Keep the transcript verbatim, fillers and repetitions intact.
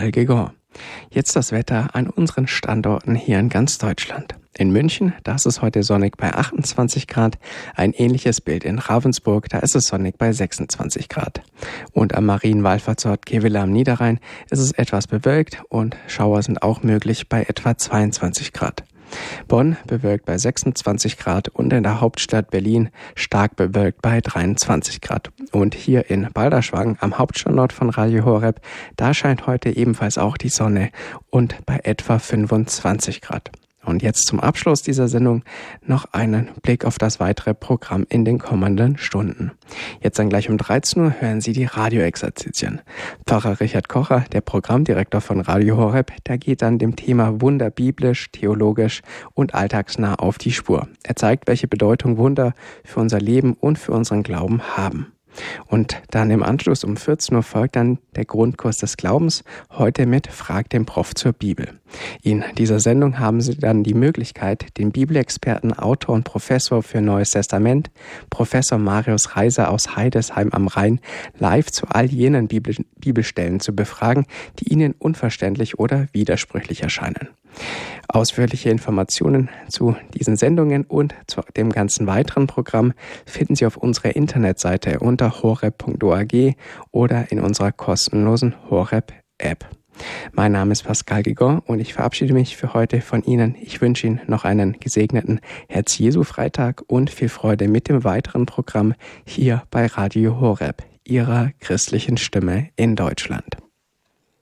Pascal Guégan. Jetzt das Wetter an unseren Standorten hier in ganz Deutschland. In München, da ist es heute sonnig bei achtundzwanzig Grad. Ein ähnliches Bild in Ravensburg, da ist es sonnig bei sechsundzwanzig Grad. Und am Marienwallfahrtsort Kevela am Niederrhein ist es etwas bewölkt und Schauer sind auch möglich bei etwa zweiundzwanzig Grad. Bonn bewölkt bei sechsundzwanzig Grad und in der Hauptstadt Berlin stark bewölkt bei dreiundzwanzig Grad. Und hier in Balderschwang am Hauptstandort von Radio Horeb, da scheint heute ebenfalls auch die Sonne und bei etwa fünfundzwanzig Grad. Und jetzt zum Abschluss dieser Sendung noch einen Blick auf das weitere Programm in den kommenden Stunden. Jetzt dann gleich um dreizehn Uhr hören Sie die Radioexerzitien. Pfarrer Richard Kocher, der Programmdirektor von Radio Horeb, der geht dann dem Thema Wunder biblisch, theologisch und alltagsnah auf die Spur. Er zeigt, welche Bedeutung Wunder für unser Leben und für unseren Glauben haben. Und dann im Anschluss um vierzehn Uhr folgt dann der Grundkurs des Glaubens, heute mit Frag den Prof zur Bibel. In dieser Sendung haben Sie dann die Möglichkeit, den Bibelexperten, Autor und Professor für Neues Testament, Professor Marius Reiser aus Heidesheim am Rhein, live zu all jenen Bibel- Bibelstellen zu befragen, die Ihnen unverständlich oder widersprüchlich erscheinen. Ausführliche Informationen zu diesen Sendungen und zu dem ganzen weiteren Programm finden Sie auf unserer Internetseite unter horeb punkt org oder in unserer kostenlosen Horeb-App. Mein Name ist Pascal Guégan und ich verabschiede mich für heute von Ihnen. Ich wünsche Ihnen noch einen gesegneten Herz-Jesu-Freitag und viel Freude mit dem weiteren Programm hier bei Radio Horeb, Ihrer christlichen Stimme in Deutschland.